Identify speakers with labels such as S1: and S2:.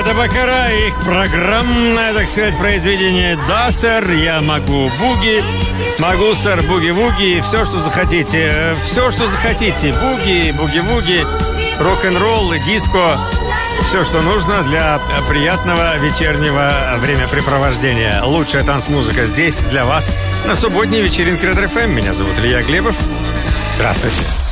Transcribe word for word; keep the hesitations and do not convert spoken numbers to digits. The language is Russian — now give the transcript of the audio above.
S1: Это Бакара, их программное, так сказать, произведение. Да, сэр, я могу буги, могу, сэр, буги-вуги, все, что захотите. Все, что захотите. Буги, буги-вуги, рок-н-ролл, диско. Все, что нужно для приятного вечернего времяпрепровождения. Лучшая танцмузыка здесь для вас на субботней вечеринке Red эф эм. Меня зовут Илья Глебов. Здравствуйте.